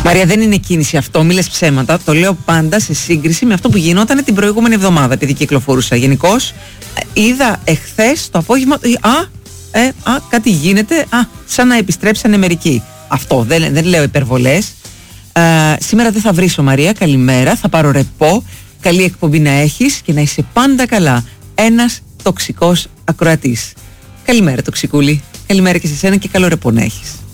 Μαρία, δεν είναι κίνηση αυτό, μη λες ψέματα. Το λέω πάντα σε σύγκριση με αυτό που γινόταν την προηγούμενη εβδομάδα, επειδή κυκλοφορούσα. Γενικώς, είδα εχθές το απόγευμα. Κάτι γίνεται. Σαν να επιστρέψανε μερικοί. Αυτό, δεν λέω υπερβολές. Σήμερα δεν θα βρίσω, Μαρία. Καλημέρα. Θα πάρω ρεπό. Καλή εκπομπή να έχεις και να είσαι πάντα καλά. Ένας τοξικός ακροατής. Καλημέρα, τοξικούλη. Καλημέρα και σε σένα και καλό ρεπό να έχεις.